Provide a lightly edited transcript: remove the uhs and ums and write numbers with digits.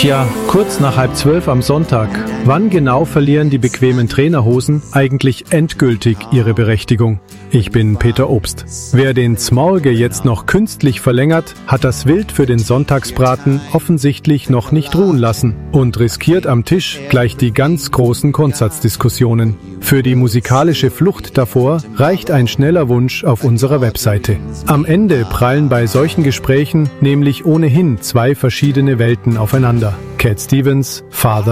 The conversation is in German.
Tja, kurz nach 11:30 am Sonntag. Wann genau verlieren die bequemen Trainerhosen eigentlich endgültig ihre Berechtigung? Ich bin Peter Obst. Wer den Zmorge jetzt noch künstlich verlängert, hat das Wild für den Sonntagsbraten offensichtlich noch nicht ruhen lassen und riskiert am Tisch gleich die ganz großen Grundsatzdiskussionen. Für die musikalische Flucht davor reicht ein schneller Wunsch auf unserer Webseite. Am Ende prallen bei solchen Gesprächen nämlich ohnehin zwei verschiedene Welten aufeinander. Cat Stevens, Father